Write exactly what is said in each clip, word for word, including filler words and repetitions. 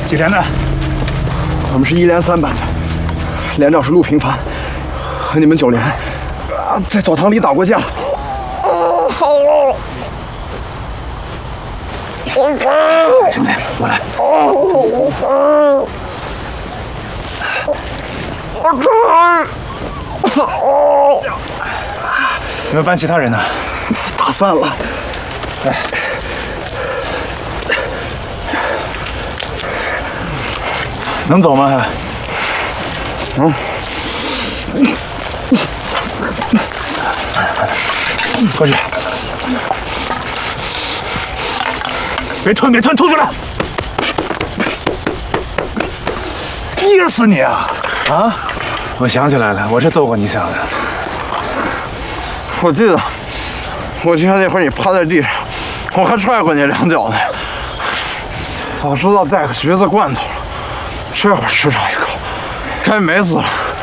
几连的？ 我们是一连三班的，连长是陆平凡，和你们九连啊，在澡堂里打过架。兄弟，过来。 你们班其他人呢？ 打散了。 来，能走吗？还能。 过去。别吞，别吞，吐出来！噎死你啊！啊！我想起来了，我是揍过你小子。 我记得，我记得那会儿你趴在地上，我还踹过你两脚呢。早知道带个橘子罐头了，这会儿吃上一口，该美死了。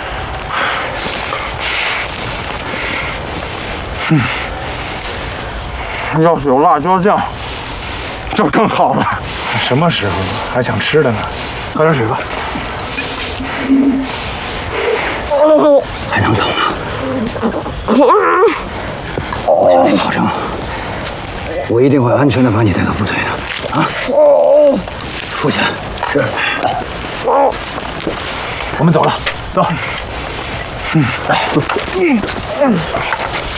嗯，要是有辣椒酱，就更好了。 什么时候还想吃的呢？喝点水吧。 还能走吗？我向你保证，我一定会安全的把你带到部队的。啊！付下。是。 我们走了，走。嗯，来。嗯嗯。